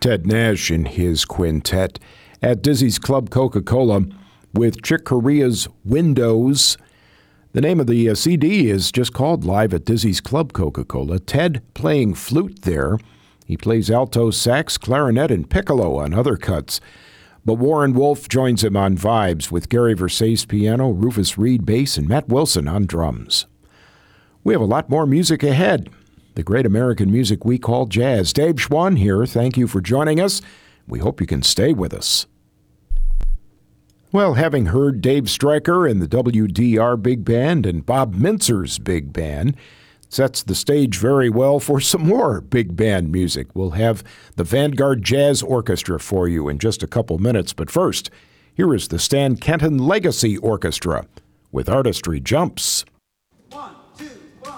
Ted Nash and his quintet at Dizzy's Club Coca-Cola with Chick Corea's Windows. The name of the CD is just called Live at Dizzy's Club Coca-Cola. Ted playing flute there. He plays alto, sax, clarinet, and piccolo on other cuts. But Warren Wolf joins him on vibes with Gary Versace piano, Rufus Reed bass, and Matt Wilson on drums. We have a lot more music ahead. The great American music we call jazz. Dave Schwann here. Thank you for joining us. We hope you can stay with us. Well, having heard Dave Stryker and the WDR Big Band and Bob Mintzer's Big Band, sets the stage very well for some more big band music. We'll have the Vanguard Jazz Orchestra for you in just a couple minutes. But first, here is the Stan Kenton Legacy Orchestra with Artistry Jumps.